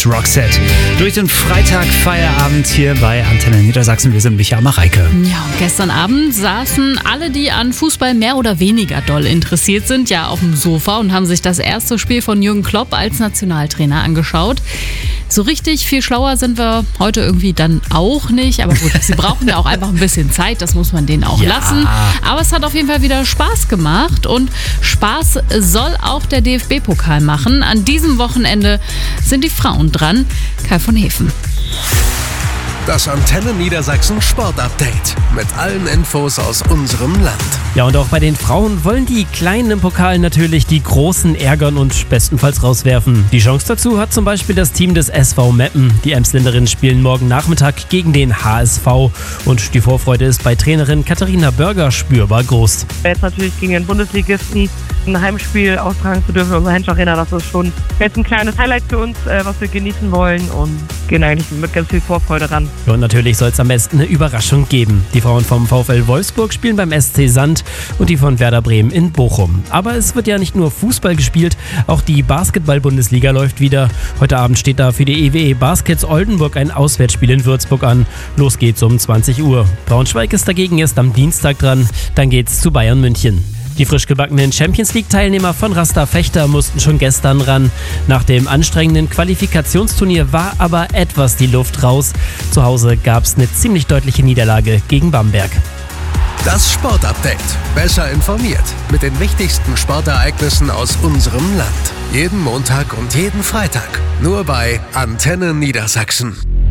mit Roxette. Durch den Freitag Feierabend hier bei Antenne Niedersachsen. Wir sind Micha und Mareike. Ja, und gestern Abend saßen alle, die an Fußball mehr oder weniger doll interessiert sind, ja auf dem Sofa und haben sich das erste Spiel von Jürgen Klopp als Nationaltrainer angeschaut. So richtig viel schlauer sind wir heute irgendwie dann auch nicht. Aber gut, sie brauchen ja auch einfach ein bisschen Zeit, das muss man denen auch lassen. Aber es hat auf jeden Fall wieder Spaß gemacht und Spaß soll auch der DFB-Pokal machen. An diesem Wochenende sind die Frauen dran. Kai von Hefen. Das Antenne Niedersachsen Sportupdate mit allen Infos aus unserem Land. Ja, und auch bei den Frauen wollen die Kleinen im Pokal natürlich die Großen ärgern und bestenfalls rauswerfen. Die Chance dazu hat zum Beispiel das Team des SV Meppen. Die Emsländerinnen spielen morgen Nachmittag gegen den HSV. Und die Vorfreude ist bei Trainerin Katharina Börger spürbar groß. Jetzt natürlich gegen den Bundesligisten ein Heimspiel austragen zu dürfen in unserer Hensch Arena, das ist schon jetzt ein kleines Highlight für uns, was wir genießen wollen und gehen eigentlich mit ganz viel Vorfreude ran. Ja, und natürlich soll es am besten eine Überraschung geben. Die Frauen vom VfL Wolfsburg spielen beim SC Sand und die von Werder Bremen in Bochum. Aber es wird ja nicht nur Fußball gespielt, auch die Basketball-Bundesliga läuft wieder. Heute Abend steht da für die EWE Baskets Oldenburg ein Auswärtsspiel in Würzburg an. Los geht's um 20 Uhr. Braunschweig ist dagegen erst am Dienstag dran. Dann geht's zu Bayern München. Die frisch gebackenen Champions-League-Teilnehmer von Rasta Fechter mussten schon gestern ran. Nach dem anstrengenden Qualifikationsturnier war aber etwas die Luft raus. Zu Hause gab es eine ziemlich deutliche Niederlage gegen Bamberg. Das Sportupdate. Besser informiert mit den wichtigsten Sportereignissen aus unserem Land. Jeden Montag und jeden Freitag. Nur bei Antenne Niedersachsen.